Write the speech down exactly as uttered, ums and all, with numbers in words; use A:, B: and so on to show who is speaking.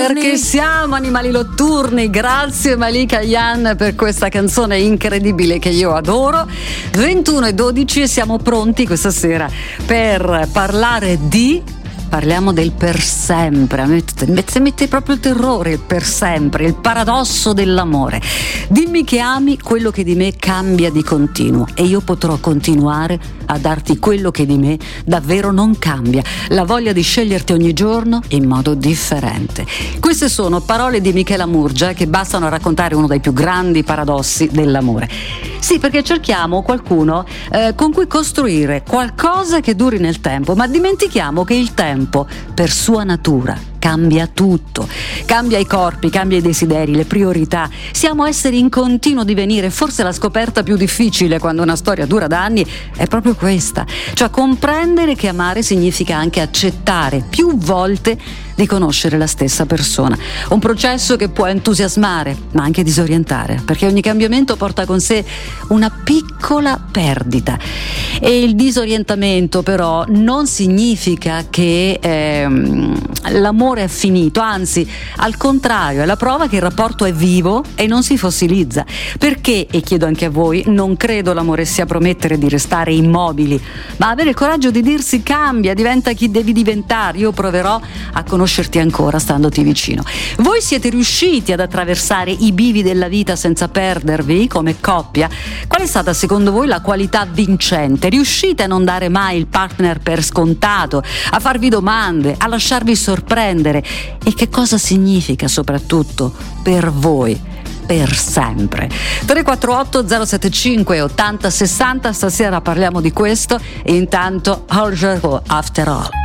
A: Perché siamo animali notturni. Grazie Malika Ayane per questa canzone incredibile che io adoro. ventuno e dodici e siamo pronti questa sera per parlare di... Parliamo del per sempre, mette, mette proprio il terrore, il per sempre, il paradosso dell'amore. Dimmi che ami quello che di me cambia di continuo e io potrò continuare a darti quello che di me davvero non cambia, la voglia di sceglierti ogni giorno in modo differente. Queste sono parole di Michela Murgia che bastano a raccontare uno dei più grandi paradossi dell'amore. Sì, perché cerchiamo qualcuno eh, con cui costruire qualcosa che duri nel tempo, ma dimentichiamo che il tempo per sua natura cambia tutto, cambia i corpi, cambia i desideri, le priorità. Siamo esseri in continuo divenire. Forse la scoperta più difficile quando una storia dura da anni è proprio questa, cioè comprendere che amare significa anche accettare più volte di conoscere la stessa persona. Un processo che può entusiasmare ma anche disorientare, perché ogni cambiamento porta con sé una piccola perdita. E il disorientamento però non significa che ehm, l'amore è finito, anzi al contrario è la prova che il rapporto è vivo e non si fossilizza. Perché, e chiedo anche a voi, non credo l'amore sia promettere di restare immobili, ma avere il coraggio di dirsi cambia, diventa chi devi diventare. Io proverò a conoscerti ancora standoti vicino. Voi siete riusciti ad attraversare i bivi della vita senza perdervi come coppia? Qual è stata secondo voi la qualità vincente? Riuscite a non dare mai il partner per scontato, a farvi domande, a lasciarvi sorprendere? E che cosa significa soprattutto per voi per sempre? Tre quattro otto zero sette cinque ottanta sessanta. Stasera parliamo di questo e intanto All After All.